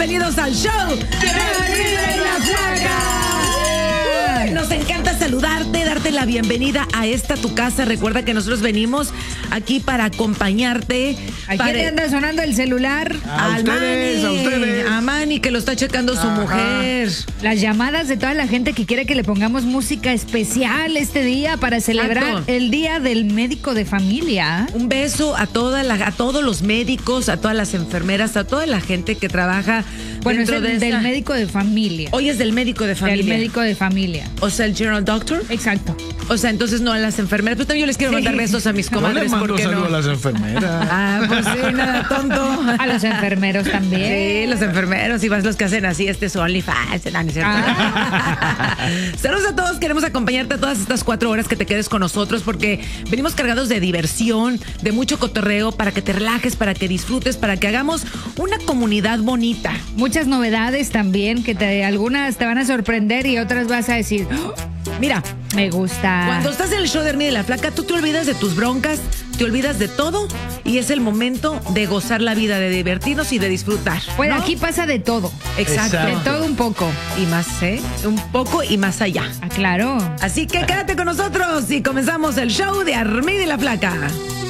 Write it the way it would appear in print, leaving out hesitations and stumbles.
bienvenidos al show de Hermida y la Flaca. Nos encanta saludarte, darte la bienvenida a esta tu casa. Recuerda que nosotros venimos aquí para acompañarte. ¿A quién le anda sonando el celular? A ustedes. A Manny, que lo está checando su mujer. Las llamadas de toda la gente que quiere que le pongamos música especial este día para celebrar Exacto. el Día del Médico de Familia. Un beso a todos los médicos, a todas las enfermeras, a toda la gente que trabaja Bueno, es dentro de del esa- médico de familia. Hoy es del médico de familia. Del médico de familia. O sea, el general doctor. Exacto. O sea, entonces no a las enfermeras. Pero también yo les quiero mandar besos a mis No le comadres. mando ¿Por qué saludo no? a las enfermeras. Ah, pues sí, nada tonto. A los enfermeros también. Sí, los enfermeros y más los que hacen así, su OnlyFans, ¿no es cierto? Saludos a todos, queremos acompañarte a todas estas 4 horas que te quedes con nosotros porque venimos cargados de diversión, de mucho cotorreo, para que te relajes, para que disfrutes, para que hagamos una comunidad bonita. Muchas novedades también, que algunas te van a sorprender y otras vas a decir, "Oh, Mira, me gusta". cuando estás en el show de Hermida y la Flaca, tú te olvidas de tus broncas, te olvidas de todo y es el momento de gozar la vida, de divertirnos y de disfrutar. Pues ¿no? aquí pasa de todo. Exacto. De todo un poco. Y más, un poco y más allá. Ah, claro. Así que quédate con nosotros y comenzamos el show de Hermida y la Flaca.